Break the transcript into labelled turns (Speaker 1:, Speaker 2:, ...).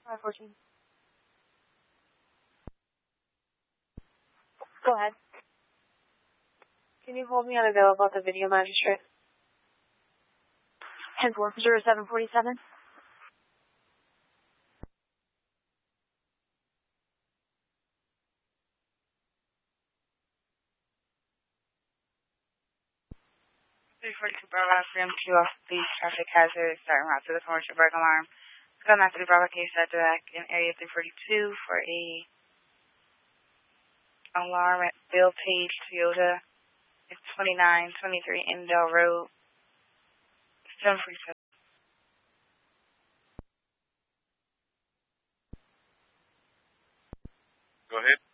Speaker 1: 514. Go ahead. Can you hold me unavailable at the video magistrate? 10-4-0747.
Speaker 2: Bravo, Freedom 2 off the traffic hazard, starting route to the commercial break alarm. Come after the Bravo case at direct in area 342 for a alarm at Bill Page Toyota. It's 2923 Indell Road. 747.
Speaker 3: Go ahead.